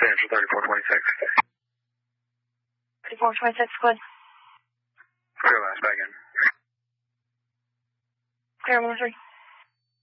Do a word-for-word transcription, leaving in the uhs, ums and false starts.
Central thirty-four twenty-six. thirty-four twenty-six, good. Clear last back in. Clear military.